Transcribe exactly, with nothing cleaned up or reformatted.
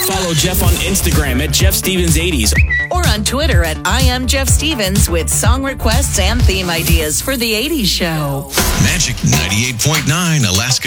Follow Jeff on Instagram at Jeff Stevens eighties. Or on Twitter at I am Jeff Stevens with song requests and theme ideas for the eighties show. Magic ninety-eight point nine, Alaska.